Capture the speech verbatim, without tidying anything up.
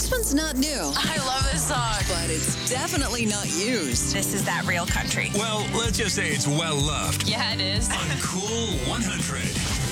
This one's not new, I love this song. but it's definitely not used. This is that real country. Well, let's just say it's well loved. Yeah, it is. On Cool one hundred.